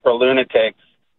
for lunatics.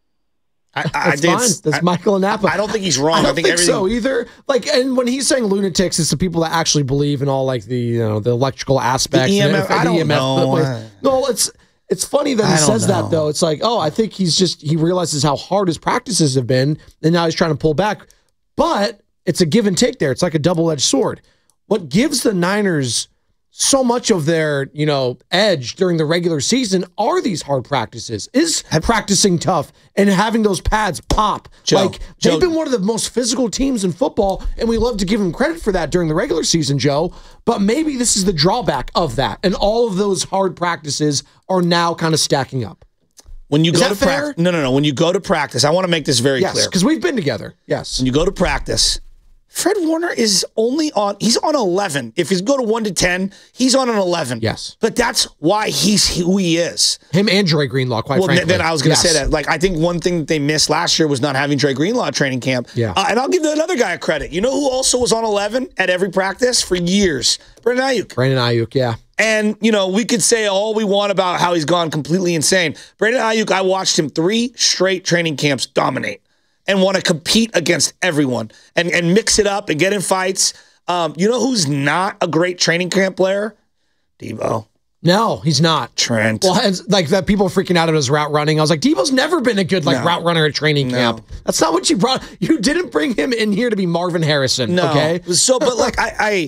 That's fine. That's Michael and Napa. I don't think he's wrong. I don't think so either. Like, and when he's saying lunatics, it's the people that actually believe in all like the the electrical aspects. The EMF. I don't know. No, it's funny that he says that though. It's like, I think he realizes how hard his practices have been, and now he's trying to pull back. But it's a give and take there. It's like a double-edged sword. What gives the Niners so much of their, edge during the regular season are these hard practices, is practicing tough and having those pads pop. They've been one of the most physical teams in football, and we love to give them credit for that during the regular season, Joe. But maybe this is the drawback of that, and all of those hard practices are now kind of stacking up. When you go to practice, no. When you go to practice, I want to make this very clear. Yes, because we've been together. Yes. When you go to practice, Fred Warner is he's on 11. If he's go to 1 to 10, he's on an 11. Yes. But that's why he's who he is. Him and Dre Greenlaw, quite frankly. Then I was going to say that. Like, I think one thing that they missed last year was not having Dre Greenlaw at training camp. Yeah. And I'll give another guy a credit. You know who also was on 11 at every practice for years? Brandon Ayuk, yeah. And, we could say all we want about how he's gone completely insane. Brandon Ayuk, I watched him 3 straight training camps dominate and want to compete against everyone and mix it up and get in fights. You know who's not a great training camp player? Debo. No, he's not. Trent. Well, like that, people freaking out at his route running. I was like, Debo's never been a good route runner at training camp. That's not what you brought. You didn't bring him in here to be Marvin Harrison. No. Okay. So, but like, I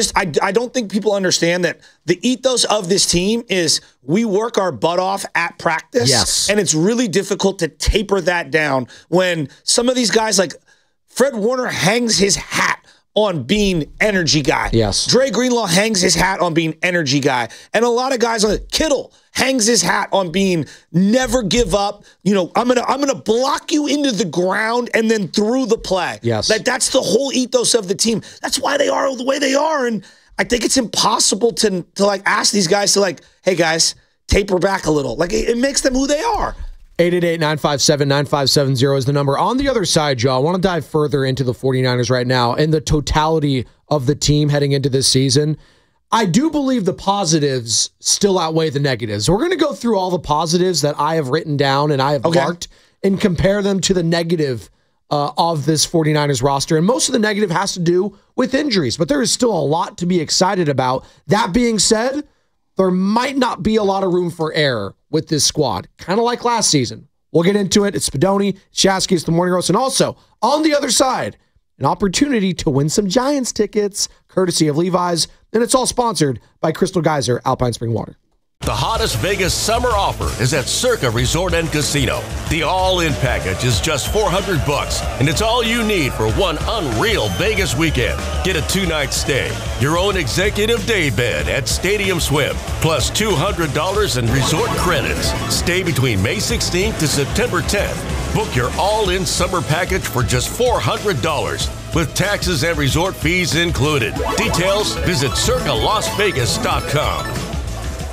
don't think people understand that the ethos of this team is we work our butt off at practice. Yes. And it's really difficult to taper that down when some of these guys like Fred Warner hangs his hat on being energy guy. Yes. Dre Greenlaw hangs his hat on being energy guy. And a lot of guys on Kittle hangs his hat on being never give up. I'm gonna block you into the ground and then through the play. Yes. That's the whole ethos of the team. That's why they are the way they are. And I think it's impossible to like ask these guys to like, hey guys, taper back a little. Like it makes them who they are. 888-957-9570 is the number. On the other side, Joe, I want to dive further into the 49ers right now and the totality of the team heading into this season. I do believe the positives still outweigh the negatives. We're going to go through all the positives that I have written down and I have marked and compare them to the negative of this 49ers roster. And most of the negative has to do with injuries, but there is still a lot to be excited about. That being said, there might not be a lot of room for error with this squad, kind of like last season. We'll get into it. It's Spadoni, Shasky, it's the Morning Roast, and also, on the other side, an opportunity to win some Giants tickets, courtesy of Levi's, and it's all sponsored by Crystal Geyser Alpine Spring Water. The hottest Vegas summer offer is at Circa Resort and Casino. The all-in package is just $400, and it's all you need for one unreal Vegas weekend. Get a 2-night stay, your own executive day bed at Stadium Swim, plus $200 in resort credits. Stay between May 16th to September 10th. Book your all-in summer package for just $400, with taxes and resort fees included. Details, visit CircaLasVegas.com.